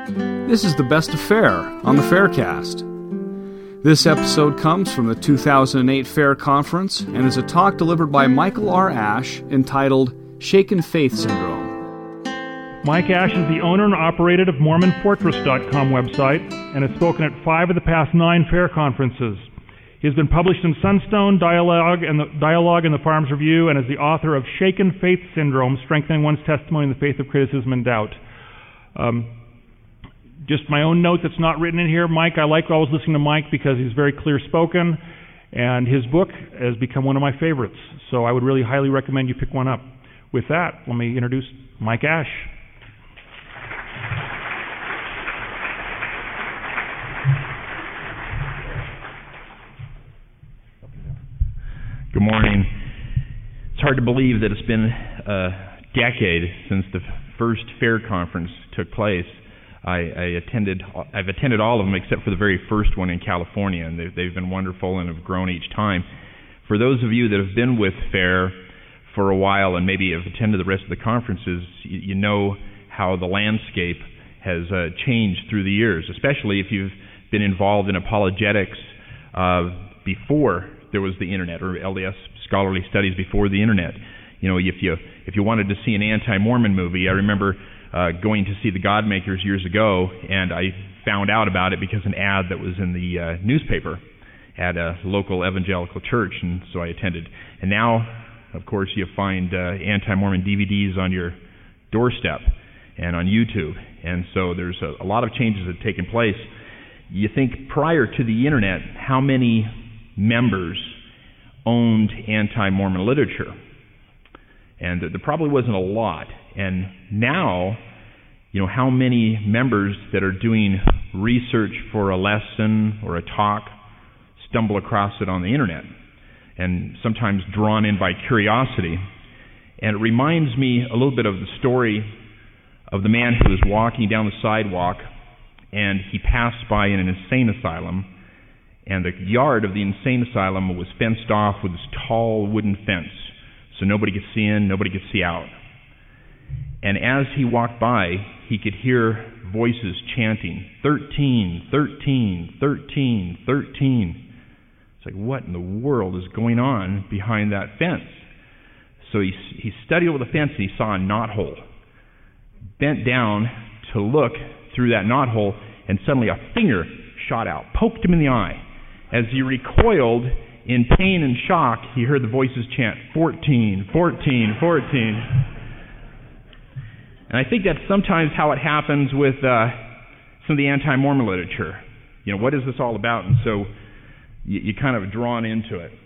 This is the Best of Fair on the Faircast. This episode comes from the 2008 Fair Conference and is a talk delivered by Michael R. Ash entitled Shaken Faith Syndrome. Mike Ash is the owner and operator of MormonFortress.com website and has spoken at 5 of the past 9 Fair conferences. He has been published in Sunstone, Dialogue, and the Farms Review, and is the author of Shaken Faith Syndrome, Strengthening One's Testimony in the Face of Criticism and Doubt. Just my own note that's not written in here. Mike, I like always listening to Mike because he's very clear-spoken, and his book has become one of my favorites. So I would really highly recommend you pick one up. With that, let me introduce Mike Ash. Good morning. It's hard to believe that it's been a decade since the first Fair Conference took place. I've attended all of them except for the very first one in California, and they've been wonderful and have grown each time. For those of you that have been with Fair for a while and maybe have attended the rest of the conferences, you know how the landscape has changed through the years, especially if you've been involved in apologetics before there was the internet, or LDS scholarly studies before the internet. You know, if you wanted to see an anti-Mormon movie, I remember going to see The Godmakers years ago, and I found out about it because an ad that was in the newspaper at a local evangelical church, and so I attended. And now, of course, you find anti-Mormon DVDs on your doorstep and on YouTube, and so there's a lot of changes that have taken place. You think prior to the internet, how many members owned anti-Mormon literature? And there probably wasn't a lot. And now, you know, how many members that are doing research for a lesson or a talk stumble across it on the internet, and sometimes drawn in by curiosity. And it reminds me a little bit of the story of the man who was walking down the sidewalk, and he passed by an insane asylum, and the yard of the insane asylum was fenced off with this tall wooden fence, so nobody could see in, nobody could see out. And as he walked by, he could hear voices chanting, 13, 13, 13, 13. It's like, what in the world is going on behind that fence? So he studied over the fence and he saw a knothole. Bent down to look through that knothole, and suddenly a finger shot out, poked him in the eye. As he recoiled in pain and shock, he heard the voices chant, 14, 14, 14. And I think that's sometimes how it happens with some of the anti-Mormon literature. You know, what is this all about? And so you kind of drawn into it.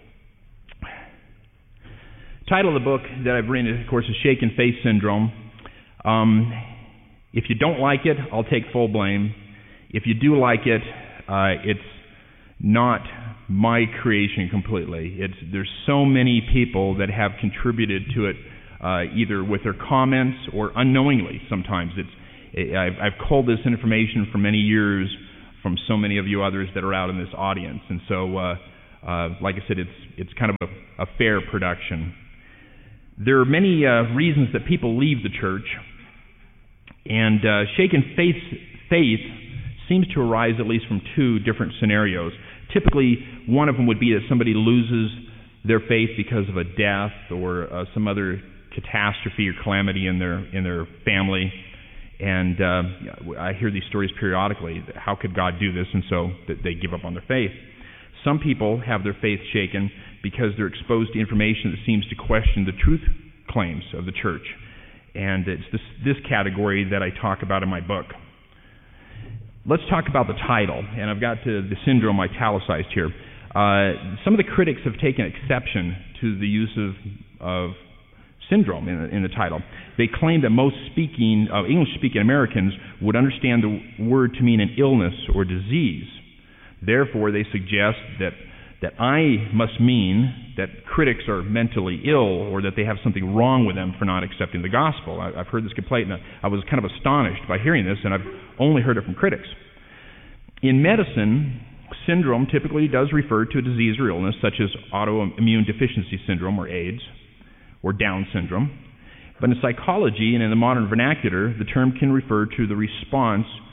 Title of the book that I've written, of course, is Shaken Faith Syndrome. If you don't like it, I'll take full blame. If you do like it, it's not my creation completely. There's so many people that have contributed to it, either with their comments or unknowingly. Sometimes I've culled this information for many years from so many of you others that are out in this audience, and so, like I said, it's kind of a fair production. There are many reasons that people leave the church, and shaken faith seems to arise at least from 2 different scenarios. Typically, one of them would be that somebody loses their faith because of a death or some other catastrophe or calamity in their family. And I hear these stories periodically. How could God do this? And so they give up on their faith. Some people have their faith shaken because they're exposed to information that seems to question the truth claims of the church. And it's this category that I talk about in my book. Let's talk about the title, and I've got the syndrome italicized here. Some of the critics have taken exception to the use of syndrome in the title. They claim that most English-speaking Americans would understand the word to mean an illness or disease. Therefore, they suggest that I must mean that critics are mentally ill or that they have something wrong with them for not accepting the gospel. I've heard this complaint, and I was kind of astonished by hearing this, and I've only heard it from critics. In medicine, syndrome typically does refer to a disease or illness such as autoimmune deficiency syndrome, or AIDS, or Down syndrome. But in psychology and in the modern vernacular, the term can refer to the response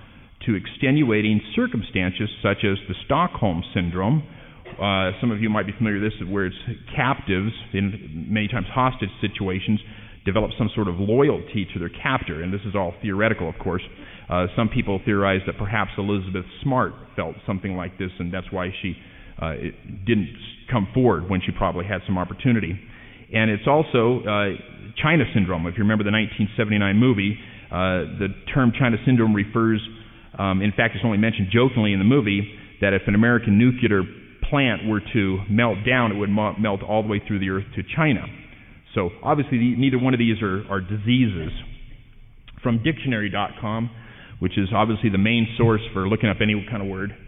to extenuating circumstances such as the Stockholm Syndrome. Some of you might be familiar with this, where it's captives, in many times hostage situations, develop some sort of loyalty to their captor, and this is all theoretical, of course. Some people theorize that perhaps Elizabeth Smart felt something like this, and that's why she didn't come forward when she probably had some opportunity. And it's also China Syndrome. If you remember the 1979 movie, the term China Syndrome refers, in fact, it's only mentioned jokingly in the movie, that if an American nuclear plant were to melt down, it would melt all the way through the earth to China. So obviously neither one of these are diseases. From dictionary.com, which is obviously the main source for looking up any kind of word,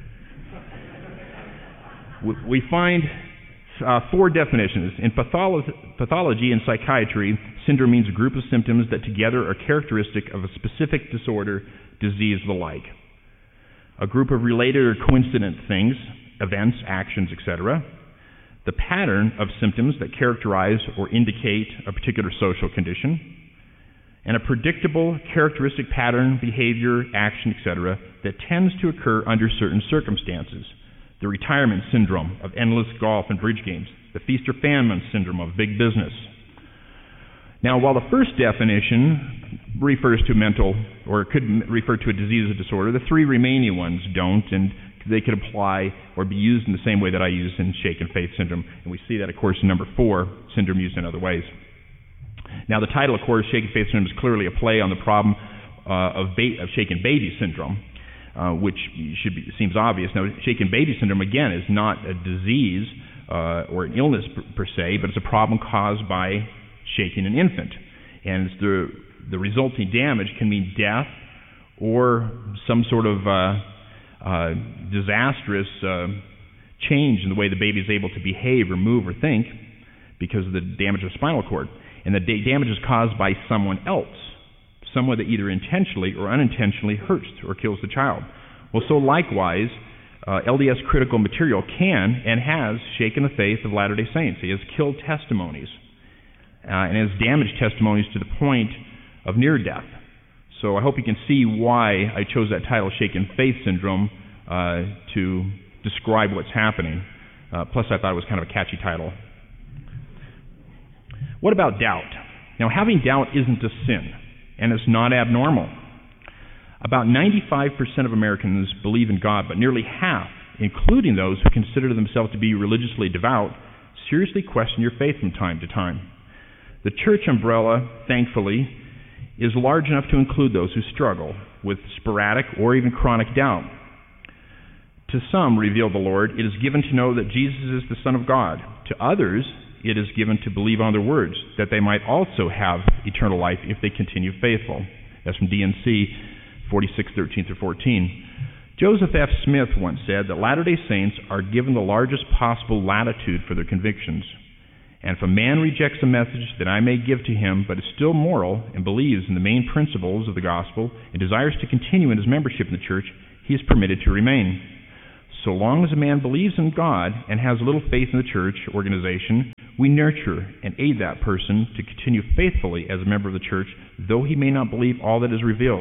we find 4 definitions. In pathology and psychiatry, syndrome means a group of symptoms that together are characteristic of a specific disorder, disease, the like. A group of related or coincident things, events, actions, etc. The pattern of symptoms that characterize or indicate a particular social condition. And a predictable, characteristic pattern, behavior, action, etc. that tends to occur under certain circumstances. The retirement syndrome of endless golf and bridge games, the feast or famine syndrome of big business. Now, while the first definition refers to mental, or could refer to a disease or disorder, the 3 remaining ones don't, and they could apply or be used in the same way that I use in shaken faith syndrome. And we see that, of course, in number 4, syndrome used in other ways. Now, the title, of course, shaken faith syndrome, is clearly a play on the problem of shaken baby syndrome. Which seems obvious. Now, shaken baby syndrome, again, is not a disease or an illness per se, but it's a problem caused by shaking an infant. And it's the resulting damage can mean death or some sort of disastrous change in the way the baby is able to behave or move or think because of the damage of the spinal cord. And the damage is caused by someone else. Someone that either intentionally or unintentionally hurts or kills the child. Well, so likewise, LDS critical material can and has shaken the faith of Latter-day Saints. He has killed testimonies and has damaged testimonies to the point of near death. So I hope you can see why I chose that title, Shaken Faith Syndrome, to describe what's happening. Plus, I thought it was kind of a catchy title. What about doubt? Now, having doubt isn't a sin, and it's not abnormal. About 95% of Americans believe in God, but nearly half, including those who consider themselves to be religiously devout, seriously question your faith from time to time. The church umbrella, thankfully, is large enough to include those who struggle with sporadic or even chronic doubt. To some, revealed the Lord, it is given to know that Jesus is the Son of God. To others, it is given to believe on their words, that they might also have eternal life if they continue faithful. That's from D&C 46:13-14. Joseph F. Smith once said that Latter-day Saints are given the largest possible latitude for their convictions. And if a man rejects a message that I may give to him, but is still moral and believes in the main principles of the gospel and desires to continue in his membership in the church, he is permitted to remain. So long as a man believes in God and has little faith in the church organization, we nurture and aid that person to continue faithfully as a member of the church, though he may not believe all that is revealed.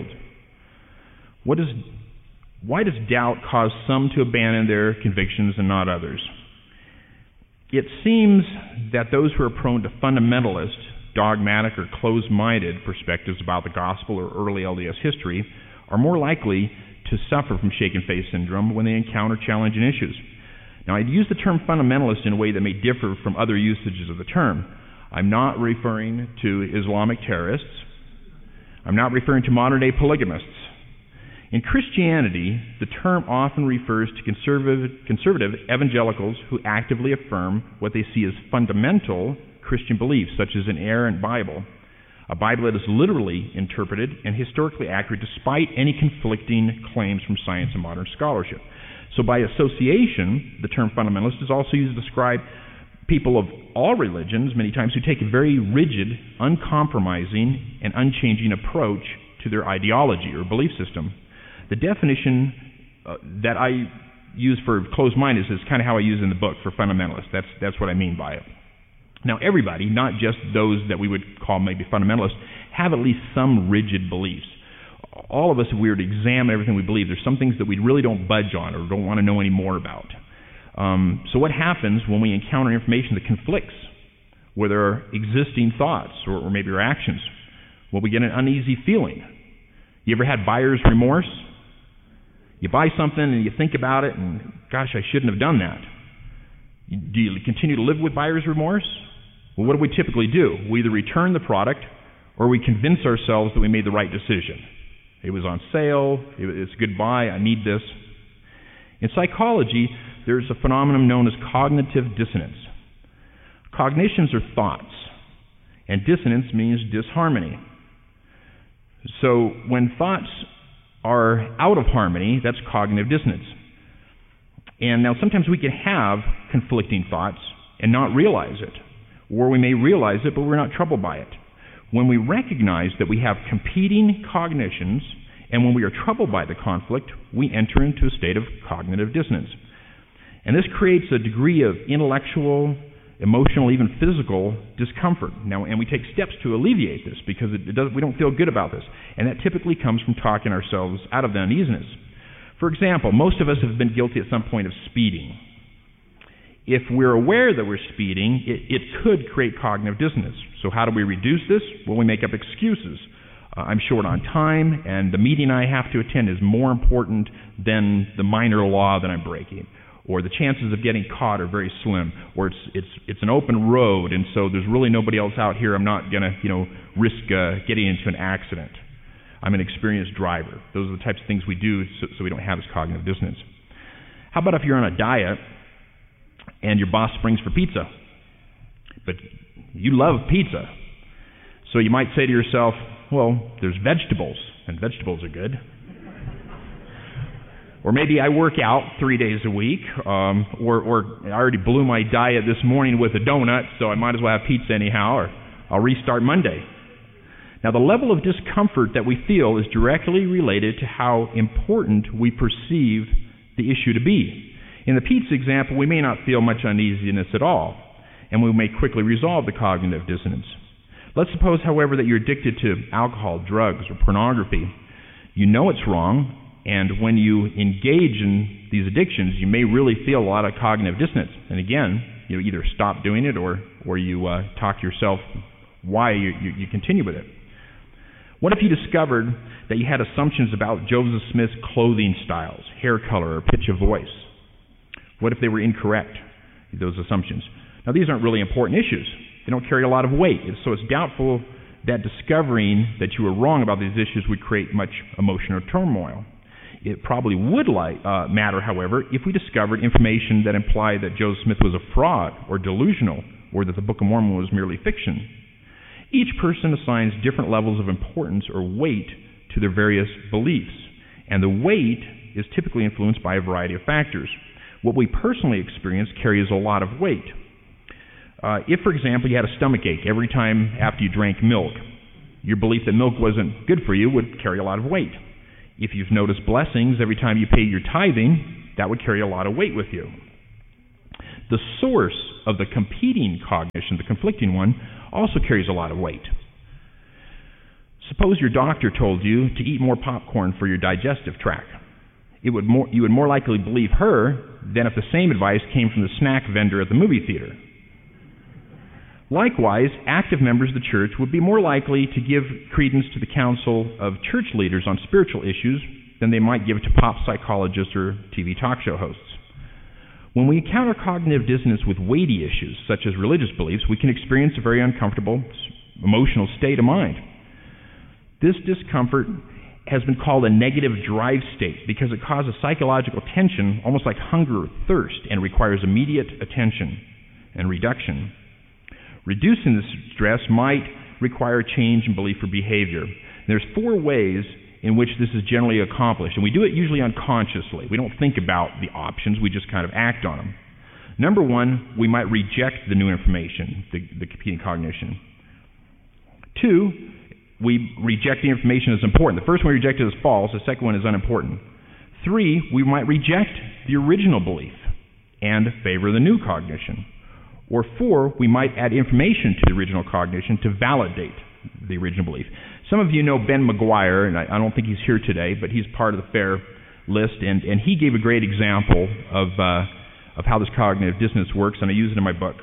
Why does doubt cause some to abandon their convictions and not others? It seems that those who are prone to fundamentalist, dogmatic, or closed-minded perspectives about the gospel or early LDS history are more likely to suffer from shaken faith syndrome when they encounter challenging issues. Now, I'd use the term fundamentalist in a way that may differ from other usages of the term. I'm not referring to Islamic terrorists. I'm not referring to modern-day polygamists. In Christianity, the term often refers to conservative evangelicals who actively affirm what they see as fundamental Christian beliefs, such as an inerrant Bible, a Bible that is literally interpreted and historically accurate despite any conflicting claims from science and modern scholarship. So by association, the term fundamentalist is also used to describe people of all religions, many times, who take a very rigid, uncompromising, and unchanging approach to their ideology or belief system. The definition that I use for closed-minded is kind of how I use in the book for fundamentalists. That's what I mean by it. Now, everybody, not just those that we would call maybe fundamentalists, have at least some rigid beliefs. All of us, if we were to examine everything we believe, there's some things that we really don't budge on or don't want to know any more about. So what happens when we encounter information that conflicts with our existing thoughts or maybe our actions? Well, we get an uneasy feeling. You ever had buyer's remorse? You buy something and you think about it and, gosh, I shouldn't have done that. Do you continue to live with buyer's remorse? Well, what do we typically do? We either return the product or we convince ourselves that we made the right decision. It was on sale, it's a good buy, I need this. In psychology, there's a phenomenon known as cognitive dissonance. Cognitions are thoughts, and dissonance means disharmony. So when thoughts are out of harmony, that's cognitive dissonance. And now sometimes we can have conflicting thoughts and not realize it, or we may realize it, but we're not troubled by it. When we recognize that we have competing cognitions, and when we are troubled by the conflict, we enter into a state of cognitive dissonance. And this creates a degree of intellectual, emotional, even physical discomfort. Now, and we take steps to alleviate this because we don't feel good about this. And that typically comes from talking ourselves out of the uneasiness. For example, most of us have been guilty at some point of speeding. If we're aware that we're speeding, it could create cognitive dissonance. So how do we reduce this? Well, we make up excuses. I'm short on time, and the meeting I have to attend is more important than the minor law that I'm breaking. Or the chances of getting caught are very slim. Or it's an open road, and so there's really nobody else out here. I'm not going to risk getting into an accident. I'm an experienced driver. Those are the types of things we do so we don't have this cognitive dissonance. How about if you're on a diet and your boss springs for pizza? But you love pizza. So you might say to yourself, well, there's vegetables, and vegetables are good. Or maybe I work out 3 days a week, or I already blew my diet this morning with a donut, so I might as well have pizza anyhow, or I'll restart Monday. Now, the level of discomfort that we feel is directly related to how important we perceive the issue to be. In the pizza example, we may not feel much uneasiness at all, and we may quickly resolve the cognitive dissonance. Let's suppose, however, that you're addicted to alcohol, drugs, or pornography. You know it's wrong, and when you engage in these addictions, you may really feel a lot of cognitive dissonance. And again, you either stop doing it or you talk yourself why you continue with it. What if you discovered that you had assumptions about Joseph Smith's clothing styles, hair color, or pitch of voice? What if they were incorrect, those assumptions? Now, these aren't really important issues. They don't carry a lot of weight. So it's doubtful that discovering that you were wrong about these issues would create much emotional turmoil. It probably would matter, however, if we discovered information that implied that Joseph Smith was a fraud or delusional, or that the Book of Mormon was merely fiction. Each person assigns different levels of importance or weight to their various beliefs, and the weight is typically influenced by a variety of factors. What we personally experience carries a lot of weight. If, for example, you had a stomach ache every time after you drank milk, your belief that milk wasn't good for you would carry a lot of weight. If you've noticed blessings every time you pay your tithing, that would carry a lot of weight with you. The source of the competing cognition, the conflicting one, also carries a lot of weight. Suppose your doctor told you to eat more popcorn for your digestive tract. You would more likely believe her than if the same advice came from the snack vendor at the movie theater. Likewise, active members of the church would be more likely to give credence to the counsel of church leaders on spiritual issues than they might give to pop psychologists or TV talk show hosts. When we encounter cognitive dissonance with weighty issues, such as religious beliefs, we can experience a very uncomfortable emotional state of mind. This discomfort has been called a negative drive state because it causes psychological tension, almost like hunger or thirst, and requires immediate attention and reduction. Reducing this stress might require change in belief or behavior. There's 4 ways in which this is generally accomplished, and we do it usually unconsciously. We don't think about the options, we just kind of act on them. Number 1, we might reject the new information, the competing cognition. 2, we reject the information as important. The first one we reject is false, the second one is unimportant. 3, we might reject the original belief and favor the new cognition. Or 4, we might add information to the original cognition to validate the original belief. Some of you know Ben McGuire, and I don't think he's here today, but he's part of the FAIR list, and he gave a great example of how this cognitive dissonance works, and I use it in my book.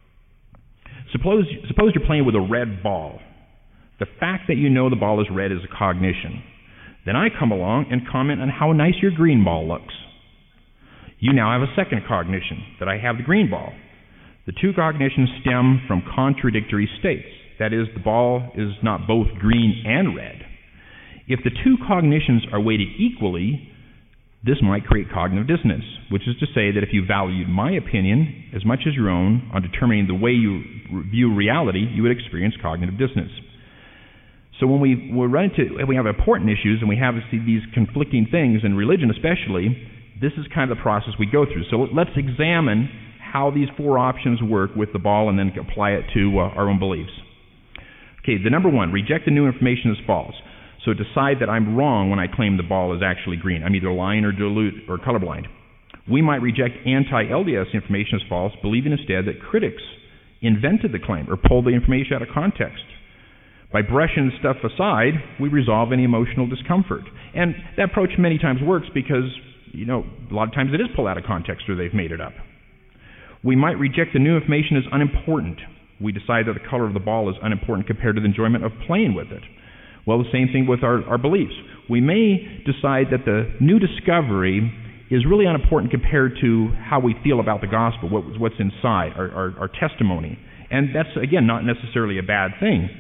Suppose you're playing with a red ball. The fact that you know the ball is red is a cognition. Then I come along and comment on how nice your green ball looks. You now have a second cognition, that I have the green ball. The two cognitions stem from contradictory states. That is, the ball is not both green and red. If the two cognitions are weighted equally, this might create cognitive dissonance, which is to say that if you valued my opinion as much as your own on determining the way you view reality, you would experience cognitive dissonance. So when we have important issues and we have these conflicting things, in religion especially, this is kind of the process we go through. So let's examine how these four options work with the ball and then apply it to our own beliefs. Okay, the number one, reject the new information as false. So decide that I'm wrong when I claim the ball is actually green. I'm either lying or colorblind. We might reject anti-LDS information as false, believing instead that critics invented the claim or pulled the information out of context. By brushing stuff aside, we resolve any emotional discomfort. And that approach many times works because, a lot of times it is pulled out of context or they've made it up. We might reject the new information as unimportant. We decide that the color of the ball is unimportant compared to the enjoyment of playing with it. Well, the same thing with our beliefs. We may decide that the new discovery is really unimportant compared to how we feel about the gospel, what's inside, our testimony. And that's, again, not necessarily a bad thing.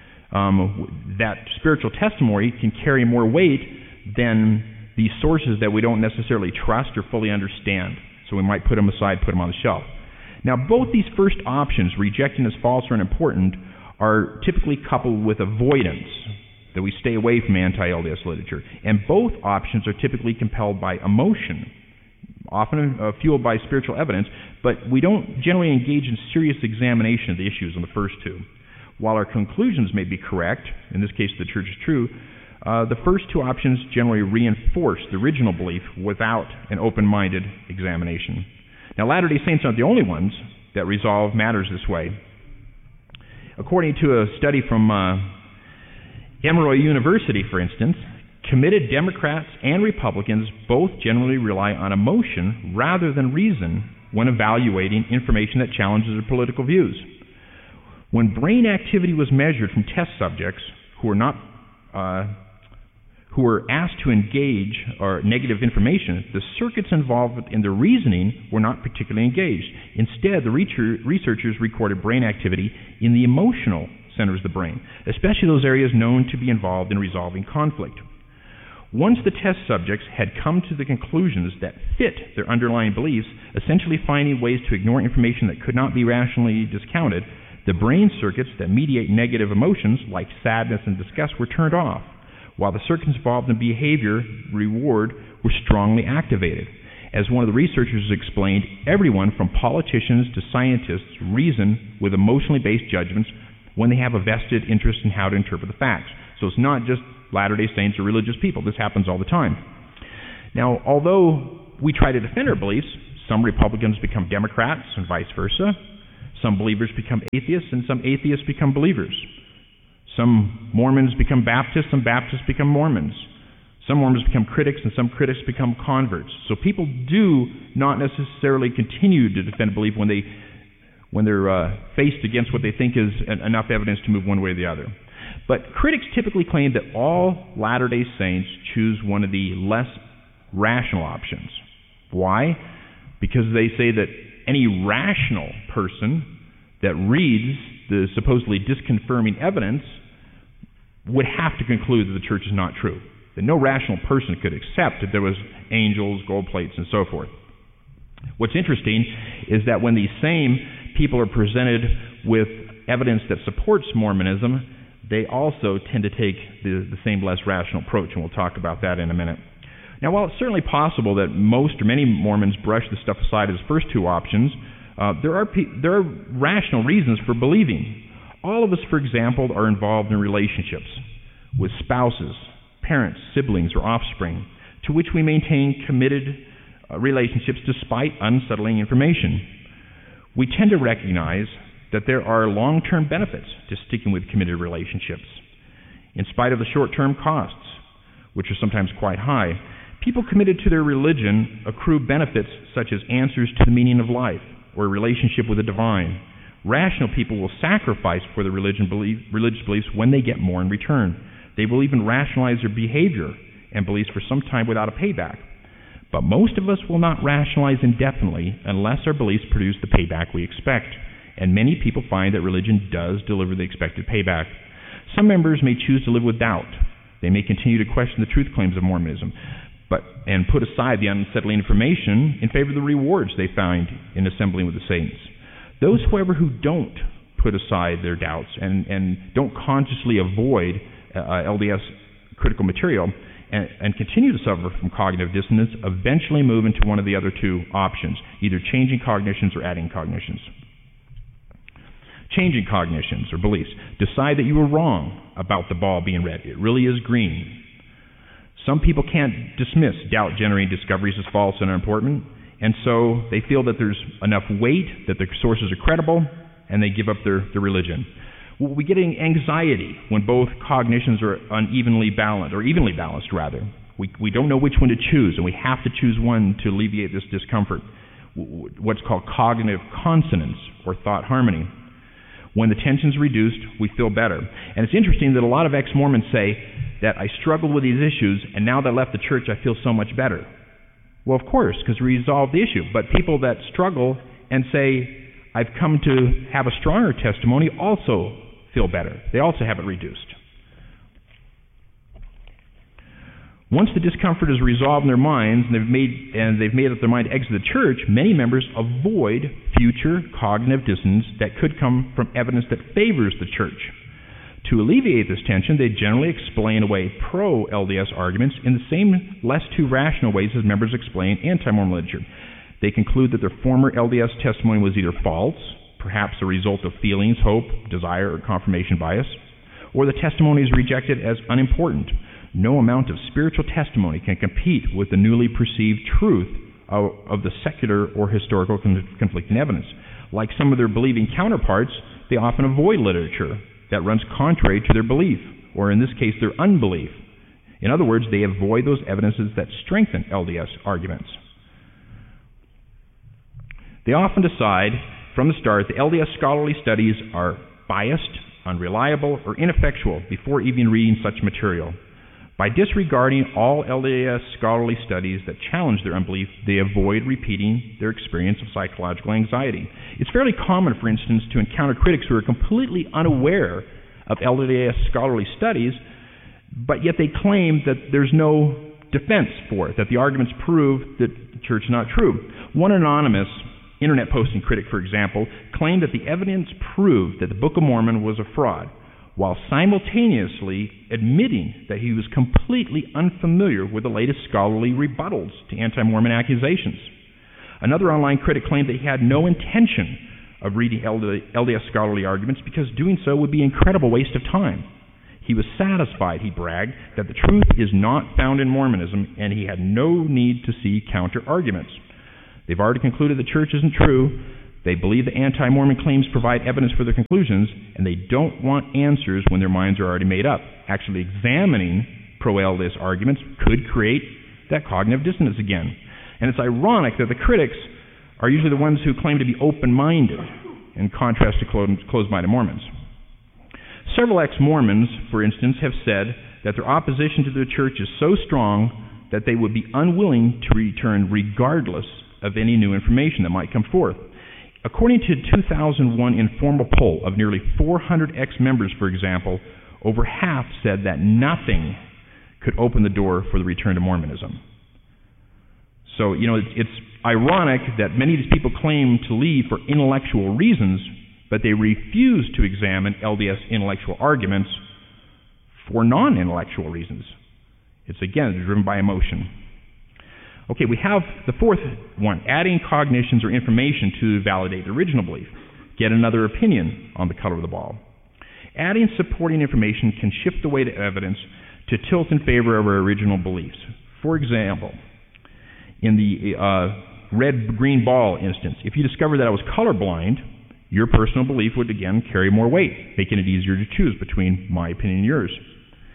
That spiritual testimony can carry more weight than the sources that we don't necessarily trust or fully understand. So we might put them aside, put them on the shelf. Now, both these first options, rejecting as false or unimportant, are typically coupled with avoidance, that we stay away from anti-LDS literature. And both options are typically compelled by emotion, often fueled by spiritual evidence, but we don't generally engage in serious examination of the issues on the first two. While our conclusions may be correct, in this case the church is true, the first two options generally reinforce the original belief without an open-minded examination. Now, Latter-day Saints aren't the only ones that resolve matters this way. According to a study from Emory University, for instance, committed Democrats and Republicans both generally rely on emotion rather than reason when evaluating information that challenges their political views. When brain activity was measured from test subjects who were asked to engage or negative information, the circuits involved in their reasoning were not particularly engaged. Instead, the researchers recorded brain activity in the emotional centers of the brain, especially those areas known to be involved in resolving conflict. Once the test subjects had come to the conclusions that fit their underlying beliefs, essentially finding ways to ignore information that could not be rationally discounted, the brain circuits that mediate negative emotions, like sadness and disgust, were turned off, while the circuits involved in behavior reward were strongly activated. As one of the researchers explained, everyone from politicians to scientists reason with emotionally based judgments when they have a vested interest in how to interpret the facts. So it's not just Latter-day Saints or religious people. This happens all the time. Now, although we try to defend our beliefs, some Republicans become Democrats and vice versa. Some believers become atheists and some atheists become believers. Some Mormons become Baptists, some Baptists become Mormons. Some Mormons become critics and some critics become converts. So people do not necessarily continue to defend a belief when they're faced against what they think is enough evidence to move one way or the other. But critics typically claim that all Latter-day Saints choose one of the less rational options. Why? Because they say that any rational person that reads the supposedly disconfirming evidence would have to conclude that the church is not true. That no rational person could accept that there was angels, gold plates, and so forth. What's interesting is that when these same people are presented with evidence that supports Mormonism, they also tend to take the same less rational approach, and we'll talk about that in a minute. Now, while it's certainly possible that most or many Mormons brush this stuff aside as first two options, there are rational reasons for believing. All of us, for example, are involved in relationships with spouses, parents, siblings, or offspring, to which we maintain committed relationships despite unsettling information. We tend to recognize that there are long-term benefits to sticking with committed relationships. In spite of the short-term costs, which are sometimes quite high, people committed to their religion accrue benefits such as answers to the meaning of life or a relationship with the divine. Rational people will sacrifice for their religious beliefs when they get more in return. They will even rationalize their behavior and beliefs for some time without a payback. But most of us will not rationalize indefinitely unless our beliefs produce the payback we expect. And many people find that religion does deliver the expected payback. Some members may choose to live with doubt. They may continue to question the truth claims of Mormonism, and put aside the unsettling information in favor of the rewards they find in assembling with the saints. Those, however, who don't put aside their doubts and don't consciously avoid LDS critical material and continue to suffer from cognitive dissonance, eventually move into one of the other two options, either changing cognitions or adding cognitions. Changing cognitions or beliefs. Decide that you were wrong about the ball being red. It really is green. Some people can't dismiss doubt-generating discoveries as false and unimportant, and so they feel that there's enough weight, that their sources are credible, and they give up their religion. We get anxiety when both cognitions are unevenly balanced, or evenly balanced, rather. We don't know which one to choose, and we have to choose one to alleviate this discomfort, what's called cognitive consonance, or thought harmony. When the tension's reduced, we feel better. And it's interesting that a lot of ex-Mormons say that I struggled with these issues, and now that I left the church, I feel so much better. Well, of course, because we resolved the issue. But people that struggle and say, I've come to have a stronger testimony, also feel better. They also have it reduced. Once the discomfort is resolved in their minds and they've made up their mind to exit the church, many members avoid future cognitive dissonance that could come from evidence that favors the church. To alleviate this tension, they generally explain away pro-LDS arguments in the same less too rational ways as members explain anti-Mormon literature. They conclude that their former LDS testimony was either false, perhaps a result of feelings, hope, desire, or confirmation bias, or the testimony is rejected as unimportant. No amount of spiritual testimony can compete with the newly perceived truth of the secular or historical conflicting evidence. Like some of their believing counterparts, they often avoid literature that runs contrary to their belief, or in this case, their unbelief. In other words, they avoid those evidences that strengthen LDS arguments. They often decide from the start that LDS scholarly studies are biased, unreliable, or ineffectual before even reading such material. By disregarding all LDS scholarly studies that challenge their unbelief, they avoid repeating their experience of psychological anxiety. It's fairly common, for instance, to encounter critics who are completely unaware of LDS scholarly studies, but yet they claim that there's no defense for it, that the arguments prove that the church is not true. One anonymous internet posting critic, for example, claimed that the evidence proved that the Book of Mormon was a fraud, while simultaneously admitting that he was completely unfamiliar with the latest scholarly rebuttals to anti-Mormon accusations. Another online critic claimed that he had no intention of reading LDS scholarly arguments because doing so would be an incredible waste of time. He was satisfied, he bragged, that the truth is not found in Mormonism, and he had no need to see counter-arguments. They've already concluded the church isn't true. They believe the anti-Mormon claims provide evidence for their conclusions, and they don't want answers when their minds are already made up. Actually examining pro-LDS arguments could create that cognitive dissonance again. And it's ironic that the critics are usually the ones who claim to be open-minded, in contrast to closed-minded Mormons. Several ex-Mormons, for instance, have said that their opposition to the church is so strong that they would be unwilling to return regardless of any new information that might come forth. According to a 2001 informal poll of nearly 400 ex-members, for example, over half said that nothing could open the door for the return to Mormonism. So, it's ironic that many of these people claim to leave for intellectual reasons, but they refuse to examine LDS intellectual arguments for non-intellectual reasons. It's, again, driven by emotion. Okay, we have the fourth one, adding cognitions or information to validate the original belief. Get another opinion on the color of the ball. Adding supporting information can shift the weight of evidence to tilt in favor of our original beliefs. For example, in the red-green ball instance, if you discover that I was colorblind, your personal belief would again carry more weight, making it easier to choose between my opinion and yours.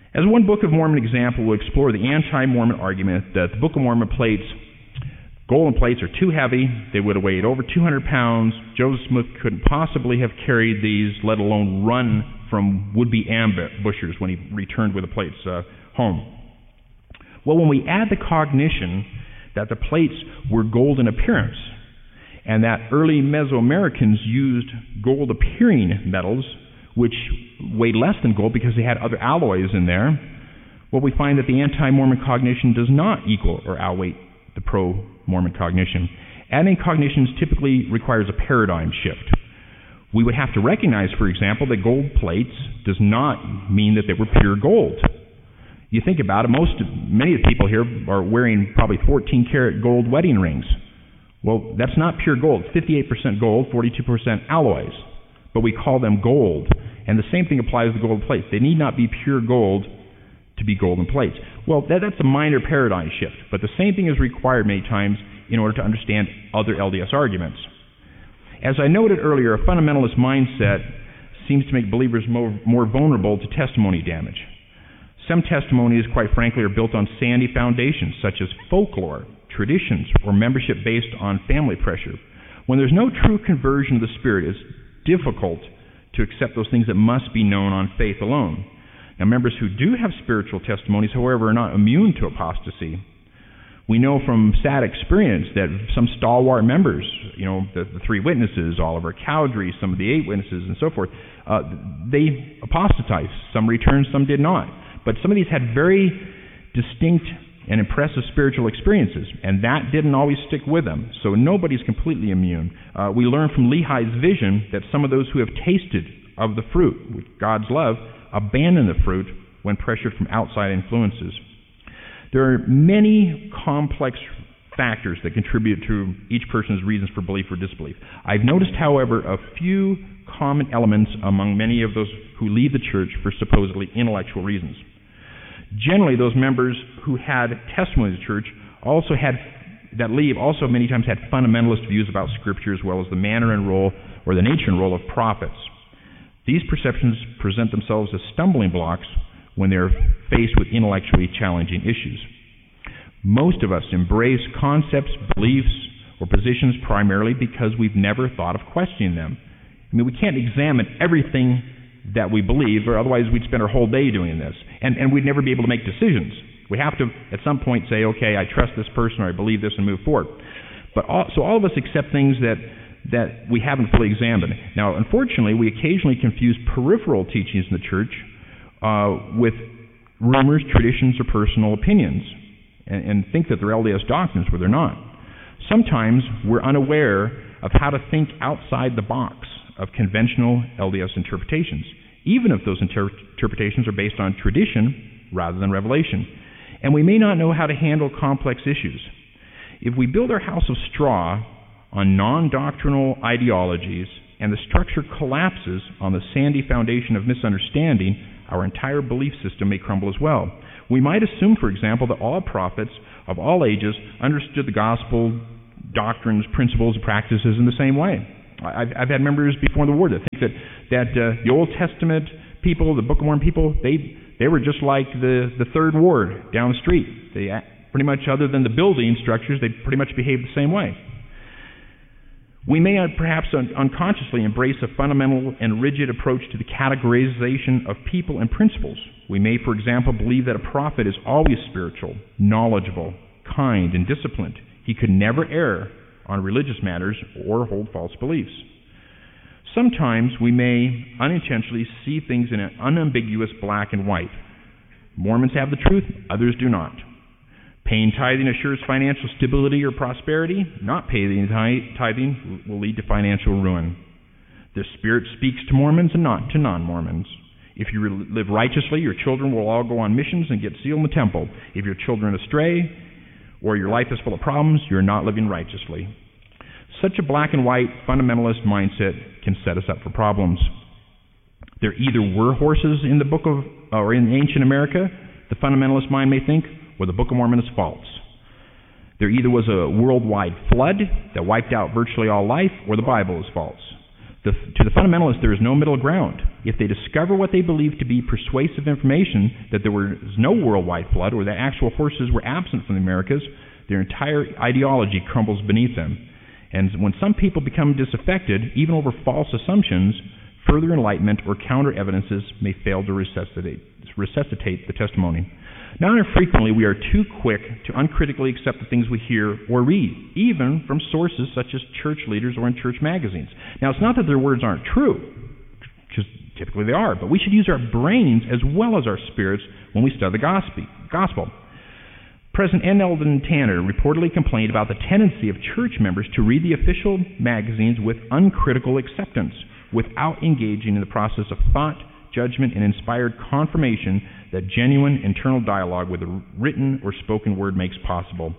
As one Book of Mormon example, we'll explore the anti-Mormon argument that the Book of Mormon plates, golden plates, are too heavy. They would have weighed over 200 pounds. Joseph Smith couldn't possibly have carried these, let alone run from would-be ambushers when he returned with the plates home. Well, when we add the cognition that the plates were gold in appearance, and that early Mesoamericans used gold-appearing metals, which weighed less than gold because they had other alloys in there, well, we find that the anti-Mormon cognition does not equal or outweigh the pro-Mormon cognition. Adding cognitions typically requires a paradigm shift. We would have to recognize, for example, that gold plates does not mean that they were pure gold. You think about it, many of the people here are wearing probably 14-karat gold wedding rings. Well, that's not pure gold. 58% gold, 42% alloys. But we call them gold. And the same thing applies to gold plates. They need not be pure gold to be golden plates. Well, that's a minor paradigm shift. But the same thing is required many times in order to understand other LDS arguments. As I noted earlier, a fundamentalist mindset seems to make believers more vulnerable to testimony damage. Some testimonies, quite frankly, are built on sandy foundations, such as folklore, traditions, or membership based on family pressure. When there's no true conversion of the Spirit, it's difficult to accept those things that must be known on faith alone. Now, members who do have spiritual testimonies, however, are not immune to apostasy. We know from sad experience that some stalwart members, the three witnesses, Oliver Cowdery, some of the 8 witnesses, and so forth, they apostatized. Some returned, some did not. But some of these had very distinct and impressive spiritual experiences, and that didn't always stick with them. So nobody's completely immune. We learn from Lehi's vision that some of those who have tasted of the fruit, with God's love, abandon the fruit when pressured from outside influences. There are many complex factors that contribute to each person's reasons for belief or disbelief. I've noticed, however, a few common elements among many of those who leave the church for supposedly intellectual reasons. Generally, those members who had testimony of the church also many times had fundamentalist views about Scripture, as well as the manner and role, or the nature and role of prophets. These perceptions present themselves as stumbling blocks when they're faced with intellectually challenging issues. Most of us embrace concepts, beliefs, or positions primarily because we've never thought of questioning them. We can't examine everything that we believe, or otherwise we'd spend our whole day doing this. And we'd never be able to make decisions. We have to, at some point, say, okay, I trust this person, or I believe this, and move forward. So all of us accept things that we haven't fully examined. Now, unfortunately, we occasionally confuse peripheral teachings in the church with rumors, traditions, or personal opinions, and think that they're LDS doctrines where they're not. Sometimes we're unaware of how to think outside the box of conventional LDS interpretations, even if those interpretations are based on tradition rather than revelation. And we may not know how to handle complex issues. If we build our house of straw on non-doctrinal ideologies and the structure collapses on the sandy foundation of misunderstanding, our entire belief system may crumble as well. We might assume, for example, that all prophets of all ages understood the gospel, doctrines, principles, and practices in the same way. I've had members before the war that think that the Old Testament people, the Book of Mormon people, they were just like the Third Ward down the street. They pretty much, other than the building structures, they pretty much behaved the same way. We may perhaps unconsciously embrace a fundamental and rigid approach to the categorization of people and principles. We may, for example, believe that a prophet is always spiritual, knowledgeable, kind, and disciplined. He could never err on religious matters or hold false beliefs. Sometimes we may unintentionally see things in an unambiguous black and white. Mormons have the truth, others do not. Paying tithing assures financial stability or prosperity. Not paying tithing will lead to financial ruin. The Spirit speaks to Mormons and not to non-Mormons. If you live righteously, your children will all go on missions and get sealed in the temple. If your children astray, or your life is full of problems, you're not living righteously. Such a black and white fundamentalist mindset can set us up for problems. There either were horses in the book of, or in ancient America, the fundamentalist mind may think, or the Book of Mormon is false. There either was a worldwide flood that wiped out virtually all life, or the Bible is false. To the fundamentalists, there is no middle ground. If they discover what they believe to be persuasive information, that there was no worldwide flood or that actual horses were absent from the Americas, their entire ideology crumbles beneath them. And when some people become disaffected, even over false assumptions, further enlightenment or counter evidences may fail to resuscitate the testimony. Not infrequently, we are too quick to uncritically accept the things we hear or read, even from sources such as church leaders or in church magazines. Now, it's not that their words aren't true, because typically they are, but we should use our brains as well as our spirits when we study the gospel. President N. Eldon Tanner reportedly complained about the tendency of church members to read the official magazines with uncritical acceptance, without engaging in the process of thought, judgment, and inspired confirmation that genuine internal dialogue with the written or spoken word makes possible.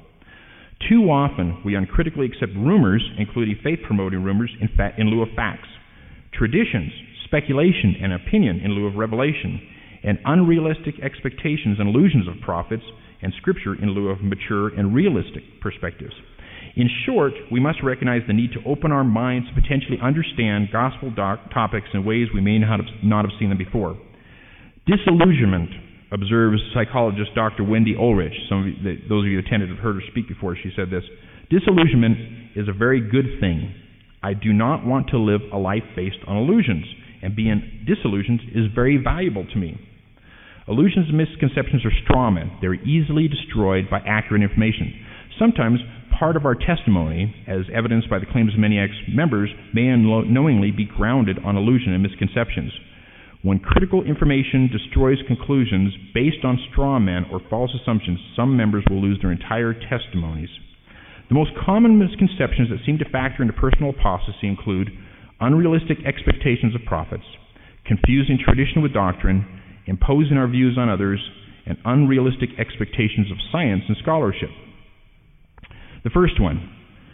Too often, we uncritically accept rumors, including faith-promoting rumors, in lieu of facts, traditions, speculation, and opinion in lieu of revelation, and unrealistic expectations and illusions of prophets and Scripture in lieu of mature and realistic perspectives. In short, we must recognize the need to open our minds to potentially understand gospel topics in ways we may not have seen them before. Disillusionment, observes psychologist Dr. Wendy Ulrich. Those of you who attended have heard her speak before. She said this: disillusionment is a very good thing. I do not want to live a life based on illusions, and being disillusioned is very valuable to me. Illusions and misconceptions are straw men. They're easily destroyed by accurate information. Sometimes part of our testimony, as evidenced by the claims of many ex-members, may unknowingly be grounded on illusion and misconceptions. When critical information destroys conclusions based on straw men or false assumptions, some members will lose their entire testimonies. The most common misconceptions that seem to factor into personal apostasy include unrealistic expectations of prophets, confusing tradition with doctrine, imposing our views on others, and unrealistic expectations of science and scholarship. The first one: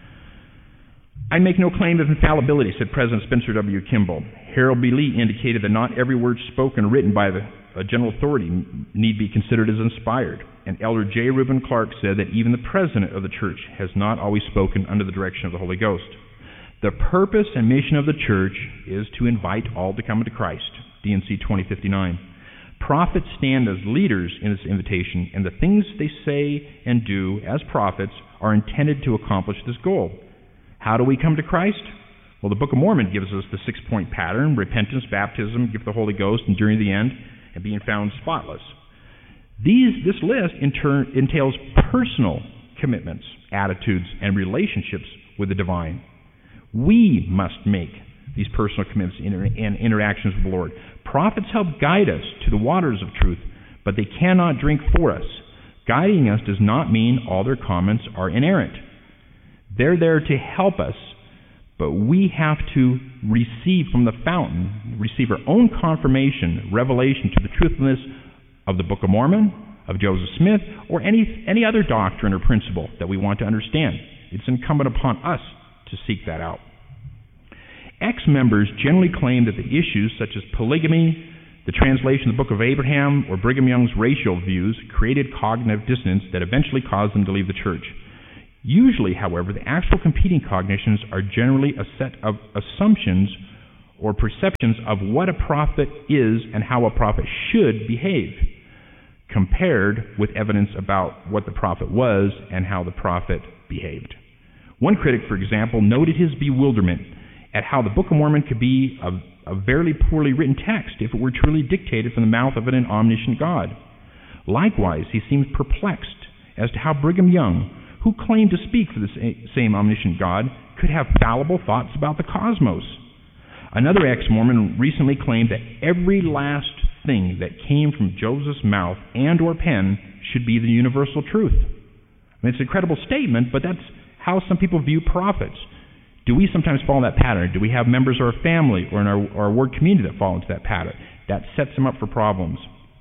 I make no claim of infallibility, said President Spencer W. Kimball. Harold B. Lee indicated that not every word spoken or written by a general authority need be considered as inspired. And Elder J. Reuben Clark said that even the president of the church has not always spoken under the direction of the Holy Ghost. The purpose and mission of the church is to invite all to come into Christ, D&C 2059. Prophets stand as leaders in this invitation, and the things they say and do as prophets are intended to accomplish this goal. How do we come to Christ? Well, the Book of Mormon gives us the 6-point pattern: repentance, baptism, gift of the Holy Ghost, enduring the end, and being found spotless. This list in turn entails personal commitments, attitudes, and relationships with the divine. We must make these personal commitments and interactions with the Lord. Prophets help guide us to the waters of truth, but they cannot drink for us. Guiding us does not mean all their comments are inerrant. They're there to help us, but we have to receive from the fountain, receive our own confirmation, revelation to the truthfulness of the Book of Mormon, of Joseph Smith, or any other doctrine or principle that we want to understand. It's incumbent upon us to seek that out. Ex-members generally claim that the issues such as polygamy, the translation of the Book of Abraham, or Brigham Young's racial views created cognitive dissonance that eventually caused them to leave the church. Usually, however, the actual competing cognitions are generally a set of assumptions or perceptions of what a prophet is and how a prophet should behave, compared with evidence about what the prophet was and how the prophet behaved. One critic, for example, noted his bewilderment at how the Book of Mormon could be a very poorly written text if it were truly dictated from the mouth of an omniscient God. Likewise, he seemed perplexed as to how Brigham Young, who claimed to speak for the same omniscient God, could have fallible thoughts about the cosmos. Another ex-Mormon recently claimed that every last thing that came from Joseph's mouth and or pen should be the universal truth. I mean, it's an incredible statement, but that's how some people view prophets. Do we sometimes fall in that pattern? Do we have members of our family or in our work community that fall into that pattern? That sets them up for problems.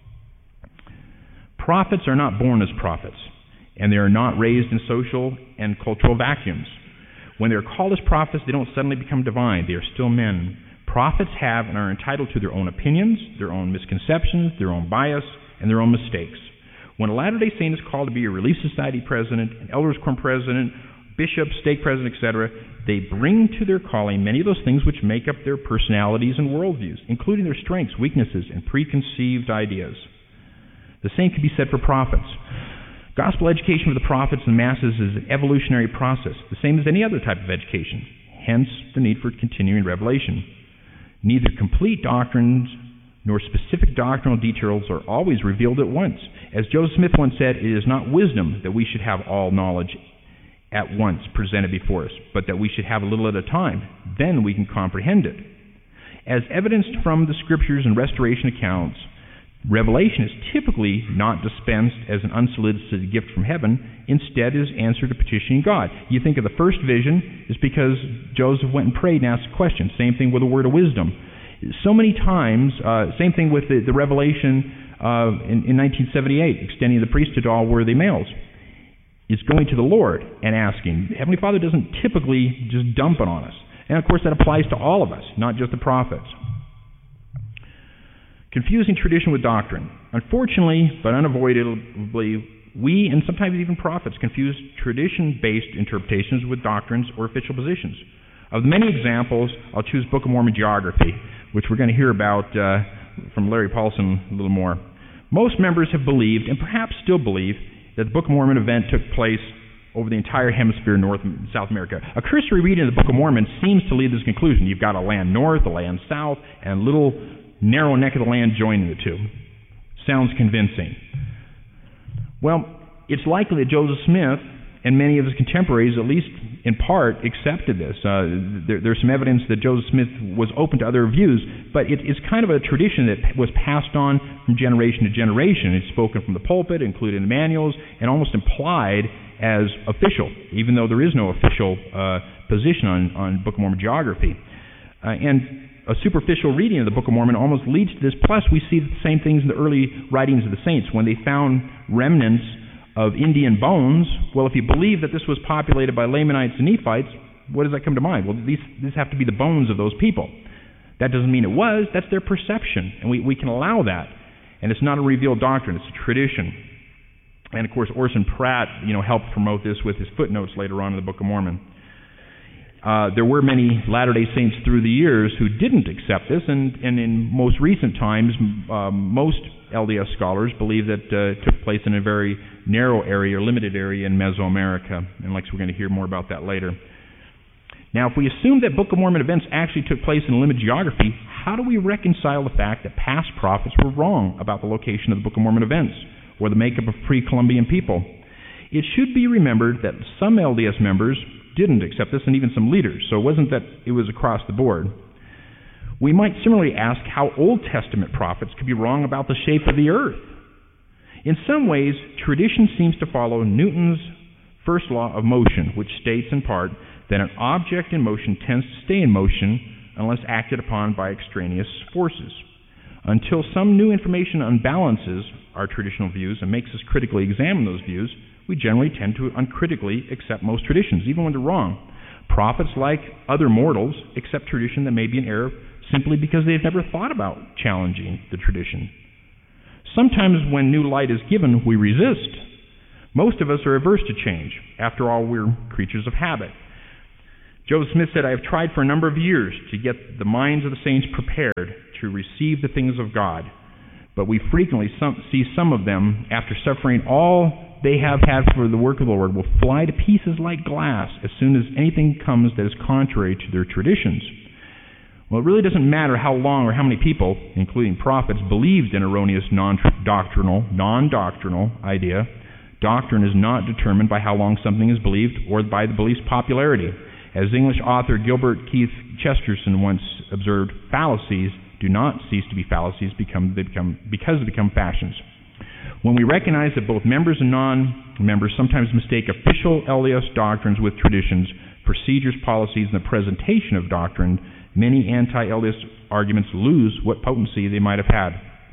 Prophets are not born as prophets, and they are not raised in social and cultural vacuums. When they are called as prophets, they don't suddenly become divine. They are still men. Prophets have and are entitled to their own opinions, their own misconceptions, their own bias, and their own mistakes. When a Latter-day Saint is called to be a Relief Society president, an Elders Quorum president, bishops, stake presidents, etc., they bring to their calling many of those things which make up their personalities and worldviews, including their strengths, weaknesses, and preconceived ideas. The same can be said for prophets. Gospel education for the prophets and masses is an evolutionary process, the same as any other type of education, hence the need for continuing revelation. Neither complete doctrines nor specific doctrinal details are always revealed at once. As Joseph Smith once said, it is not wisdom that we should have all knowledge at once presented before us, but that we should have a little at a time. Then we can comprehend it. As evidenced from the Scriptures and restoration accounts, revelation is typically not dispensed as an unsolicited gift from heaven. Instead, it is answered to petitioning God. You think of the first vision is because Joseph went and prayed and asked a question. Same thing with a word of wisdom. So many times, same thing with the revelation in 1978, extending the priesthood to all worthy males. It's going to the Lord and asking. Heavenly Father doesn't typically just dump it on us. And of course that applies to all of us, not just the prophets. Confusing tradition with doctrine. Unfortunately, but unavoidably, we and sometimes even prophets confuse tradition-based interpretations with doctrines or official positions. Of the many examples, I'll choose Book of Mormon geography, which we're going to hear about from Larry Paulson a little more. Most members have believed, and perhaps still believe, that the Book of Mormon event took place over the entire hemisphere, North and South America. A cursory reading of the Book of Mormon seems to lead to this conclusion. You've got a land north, a land south, and a little narrow neck of the land joining the two. Sounds convincing. Well, it's likely that Joseph Smith and many of his contemporaries, at least in part, accepted this. There's some evidence that Joseph Smith was open to other views, but it's kind of a tradition that was passed on from generation to generation. It's spoken from the pulpit, included in manuals, and almost implied as official, even though there is no official position on Book of Mormon geography. And a superficial reading of the Book of Mormon almost leads to this. Plus, we see the same things in the early writings of the saints. When they found remnants of Indian bones, well, if you believe that this was populated by Lamanites and Nephites, what does that come to mind? Well, these have to be the bones of those people. That doesn't mean it was. That's their perception, and we can allow that. And it's not a revealed doctrine. It's a tradition. And, of course, Orson Pratt, helped promote this with his footnotes later on in the Book of Mormon. There were many Latter-day Saints through the years who didn't accept this, and in most recent times, most LDS scholars believe that it took place in a very narrow area or limited area in Mesoamerica, and we're going to hear more about that later. Now, if we assume that Book of Mormon events actually took place in limited geography, how do we reconcile the fact that past prophets were wrong about the location of the Book of Mormon events or the makeup of pre-Columbian people? It should be remembered that some LDS members didn't accept this, and even some leaders, so it wasn't that it was across the board. We might similarly ask how Old Testament prophets could be wrong about the shape of the earth. In some ways, tradition seems to follow Newton's first law of motion, which states in part that an object in motion tends to stay in motion unless acted upon by extraneous forces. Until some new information unbalances our traditional views and makes us critically examine those views, we generally tend to uncritically accept most traditions, even when they're wrong. Prophets, like other mortals, accept tradition that may be in error simply because they've never thought about challenging the tradition. Sometimes when new light is given, we resist. Most of us are averse to change. After all, we're creatures of habit. Joseph Smith said, "I have tried for a number of years to get the minds of the saints prepared to receive the things of God, but we frequently see some of them, after suffering all they have had for the work of the Lord, will fly to pieces like glass as soon as anything comes that is contrary to their traditions." Well, it really doesn't matter how long or how many people, including prophets, believed in erroneous non-doctrinal idea. Doctrine is not determined by how long something is believed or by the belief's popularity. As English author Gilbert Keith Chesterton once observed, fallacies do not cease to be fallacies because they become fashions. When we recognize that both members and non-members sometimes mistake official LDS doctrines with traditions, procedures, policies, and the presentation of doctrine, many anti-LDS arguments lose what potency they might have had.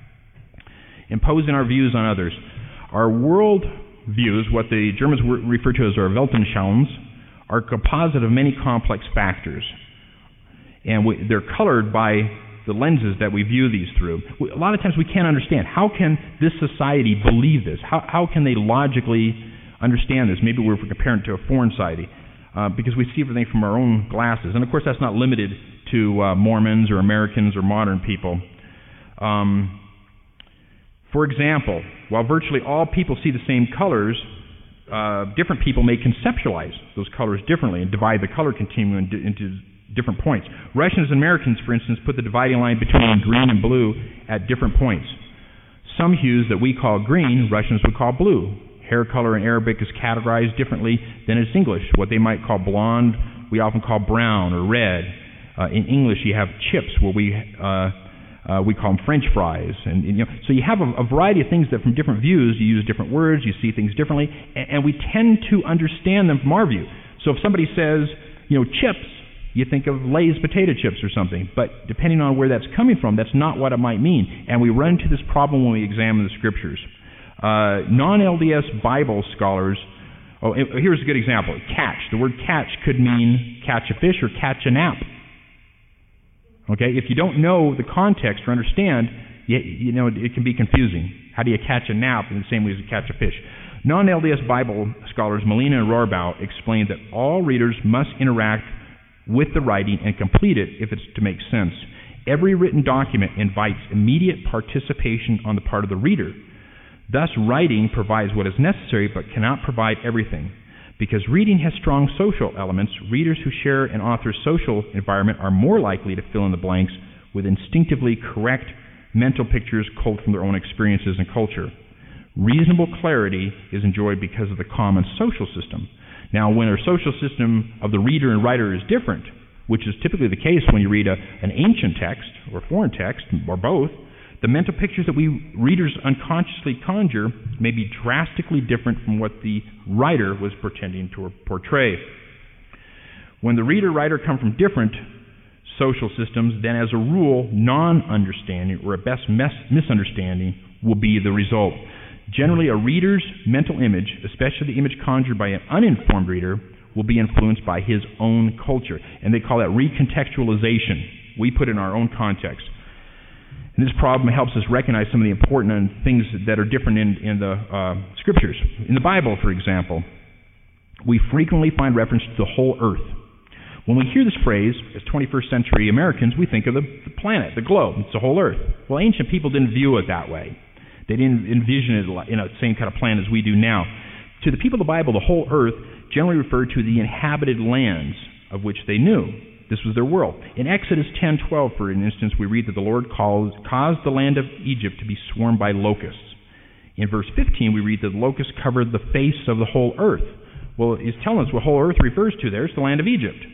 Imposing our views on others. Our world views, what the Germans refer to as our Weltanschauungs, are a composite of many complex factors. And they're colored by the lenses that we view these through. A lot of times we can't understand. How can this society believe this? How can they logically understand this? Maybe we're comparing it to a foreign society. because we see everything from our own glasses. And of course, that's not limited to Mormons or Americans or modern people. For example, while virtually all people see the same colors, different people may conceptualize those colors differently and divide the color continuum into different points. Russians and Americans, for instance, put the dividing line between green and blue at different points. Some hues that we call green, Russians would call blue. Hair color in Arabic is categorized differently than in English. What they might call blonde, we often call brown or red. In English, you have chips, where we call them French fries. And so you have a variety of things that from different views, you use different words, you see things differently, and we tend to understand them from our view. So if somebody says, chips, you think of Lay's potato chips or something. But depending on where that's coming from, that's not what it might mean. And we run into this problem when we examine the Scriptures. Non-LDS Bible scholars, here's a good example. Catch. The word catch could mean catch a fish or catch a nap. Okay, if you don't know the context or understand, it can be confusing. How do you catch a nap in the same way as you catch a fish? Non-LDS Bible scholars Molina and Rohrbaugh explain that all readers must interact with the writing and complete it if it's to make sense. Every written document invites immediate participation on the part of the reader. Thus, writing provides what is necessary but cannot provide everything. Because reading has strong social elements, readers who share an author's social environment are more likely to fill in the blanks with instinctively correct mental pictures culled from their own experiences and culture. Reasonable clarity is enjoyed because of the common social system. Now, when our social system of the reader and writer is different, which is typically the case when you read an ancient text or foreign text, or both, the mental pictures that we readers unconsciously conjure may be drastically different from what the writer was pretending to portray. When the reader-writer come from different social systems, then as a rule, non-understanding or at best misunderstanding will be the result. Generally, a reader's mental image, especially the image conjured by an uninformed reader, will be influenced by his own culture. And they call that recontextualization. We put it in our own context. And this problem helps us recognize some of the important things that are different in the Scriptures. In the Bible, for example, we frequently find reference to the whole earth. When we hear this phrase, as 21st century Americans, we think of the planet, the globe. It's the whole earth. Well, ancient people didn't view it that way. They didn't envision it in the same kind of plan as we do now. To the people of the Bible, the whole earth generally referred to the inhabited lands of which they knew. This was their world. In Exodus 10:12, for instance, we read that the Lord caused the land of Egypt to be swarmed by locusts. In verse 15, we read that the locusts covered the face of the whole earth. Well, he's telling us what whole earth refers to there. It's the land of Egypt.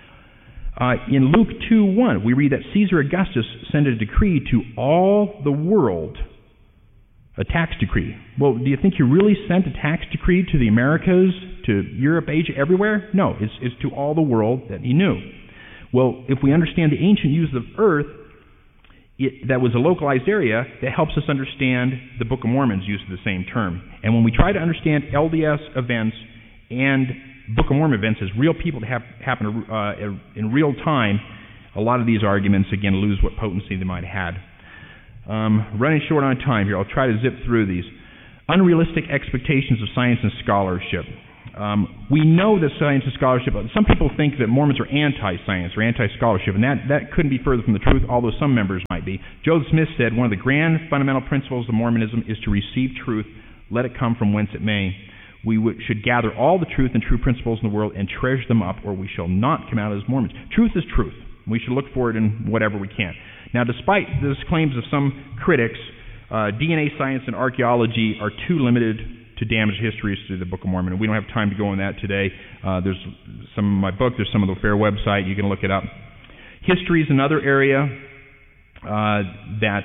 In Luke 2:1, we read that Caesar Augustus sent a decree to all the world, a tax decree. Well, do you think he really sent a tax decree to the Americas, to Europe, Asia, everywhere? No, it's to all the world that he knew. Well, if we understand the ancient use of earth, that was a localized area, that helps us understand the Book of Mormon's use of the same term. And when we try to understand LDS events and Book of Mormon events as real people that happen in real time, a lot of these arguments, again, lose what potency they might have had. Running short on time here, I'll try to zip through these. Unrealistic expectations of science and scholarship. We know that science and scholarship, some people think that Mormons are anti-science or anti-scholarship, and that couldn't be further from the truth, although some members might be. Joseph Smith said, one of the grand fundamental principles of Mormonism is to receive truth, let it come from whence it may. We should gather all the truth and true principles in the world and treasure them up, or we shall not come out as Mormons. Truth is truth. We should look for it in whatever we can. Now, despite the claims of some critics, DNA science and archaeology are too limited to damage histories to the Book of Mormon. And we don't have time to go on that today. There's some of my book, there's some of the FAIR website, you can look it up. History is another area that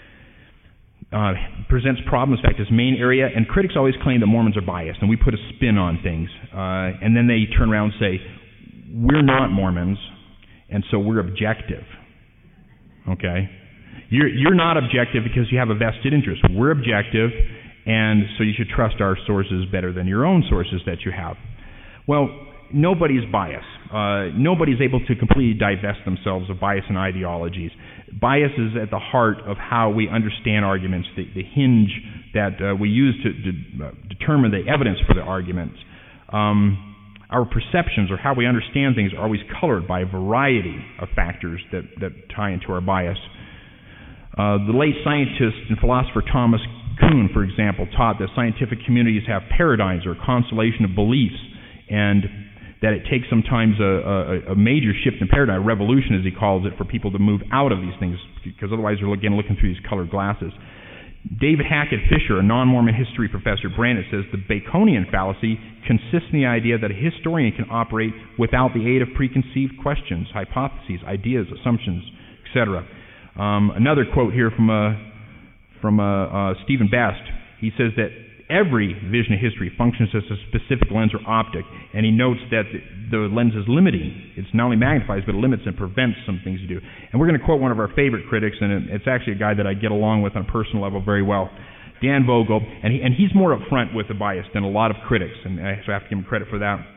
presents problems. In fact, it's main area, and critics always claim that Mormons are biased, and we put a spin on things. And then they turn around and say, we're not Mormons, and so we're objective. Okay? You're not objective because you have a vested interest. We're objective, and so you should trust our sources better than your own sources that you have. Well, nobody's biased. Nobody's able to completely divest themselves of bias and ideologies. Bias is at the heart of how we understand arguments, the hinge that we use to determine the evidence for the arguments. our perceptions or how we understand things are always colored by a variety of factors that tie into our bias. The late scientist and philosopher Thomas Kuhn, for example, taught that scientific communities have paradigms or a constellation of beliefs, and that it takes sometimes a major shift in paradigm, a revolution as he calls it, for people to move out of these things, because otherwise they're again looking through these colored glasses. David Hackett Fisher, a non-Mormon history professor at Brandon, says the Baconian fallacy consists in the idea that a historian can operate without the aid of preconceived questions, hypotheses, ideas, assumptions, etc. Another quote here from Stephen Bast. He says that every vision of history functions as a specific lens or optic, and he notes that the lens is limiting. It's not only magnifies, but it limits and prevents some things to do. And we're going to quote one of our favorite critics, and it's actually a guy that I get along with on a personal level very well, Dan Vogel, and he's more upfront with the bias than a lot of critics, and I have to give him credit for that.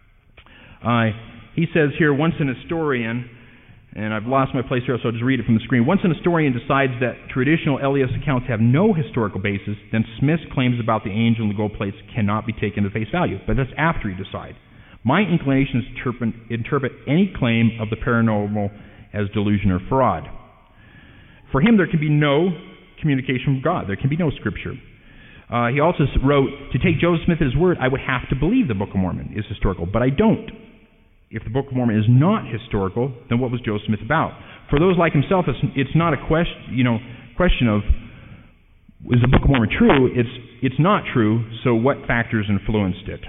He says here, once an historian, and I've lost my place here, so I'll just read it from the screen. Once an historian decides that traditional LDS accounts have no historical basis, then Smith's claims about the angel and the gold plates cannot be taken at face value. But that's after you decide. My inclination is to interpret any claim of the paranormal as delusion or fraud. For him, there can be no communication from God. There can be no scripture. He also wrote, to take Joseph Smith at his word, I would have to believe the Book of Mormon is historical, but I don't. If the Book of Mormon is not historical, then what was Joseph Smith about? For those like himself, it's not a question of is the Book of Mormon true? It's not true. So what factors influenced it?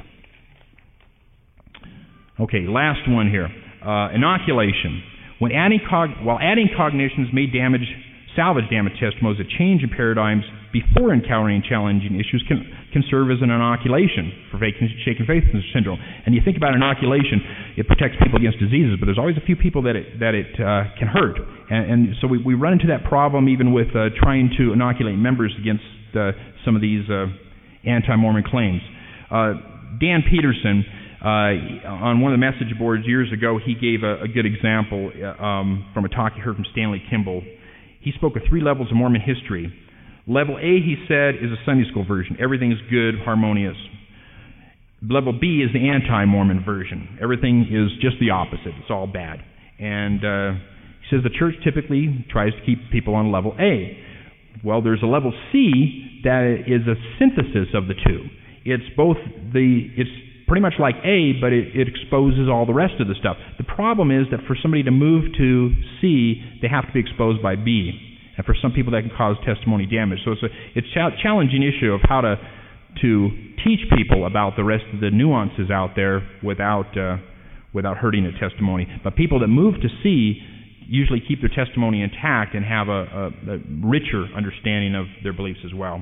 Okay, last one here. Inoculation. While adding cognitions may salvage damage testimonies, a change in paradigms before encountering challenging issues can serve as an inoculation for shaken faith syndrome. And you think about inoculation, it protects people against diseases, but there's always a few people that it can hurt. And so we run into that problem even with trying to inoculate members against some of these anti-Mormon claims. Dan Peterson, on one of the message boards years ago, he gave a good example from a talk he heard from Stanley Kimball. He spoke of 3 levels of Mormon history. Level A, he said, is a Sunday school version. Everything is good, harmonious. Level B is the anti-Mormon version. Everything is just the opposite. It's all bad. And he says the church typically tries to keep people on level A. Well, there's a level C that is a synthesis of the two. It's pretty much like A, but it exposes all the rest of the stuff. The problem is that for somebody to move to C, they have to be exposed by B. And for some people, that can cause testimony damage. So it's a challenging issue of how to teach people about the rest of the nuances out there without hurting a testimony. But people that move to C usually keep their testimony intact and have a richer understanding of their beliefs as well.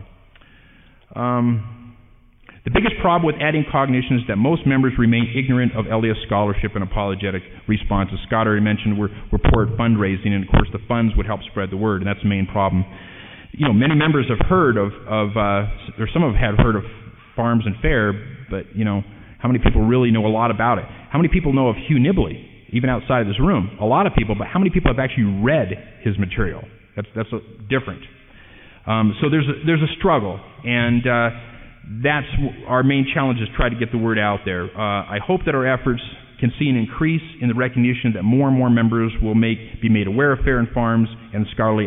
The biggest problem with adding cognition is that most members remain ignorant of LDS scholarship and apologetic responses. Scott already mentioned we're poor at fundraising, and of course the funds would help spread the word, and that's the main problem. Many members have heard or some have heard of Farms and Fair, but how many people really know a lot about it? How many people know of Hugh Nibley, even outside of this room? A lot of people, but how many people have actually read his material? That's different. So there's a struggle, and that's our main challenge, is try to get the word out there. I hope that our efforts can see an increase in the recognition that more and more members will be made aware of Fair and Farms and scholarly